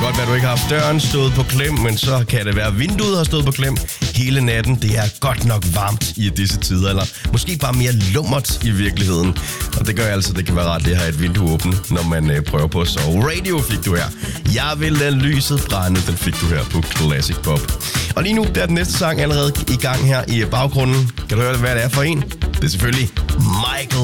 godt være, at du ikke har haft døren stået på klem, men så kan det være, at vinduet har stået på klem hele natten. Det er godt nok varmt i disse tider, eller måske bare mere lummert i virkeligheden. Og det gør altså, det kan være ret at have et vindue åbent, når man prøver på at sove. Radio fik du her. Jeg vil lade lyset brænde, den fik du her på Classic Pop. Og lige nu, der er den næste sang allerede i gang her i baggrunden. Kan du høre, hvad det er for en? Det er selvfølgelig Michael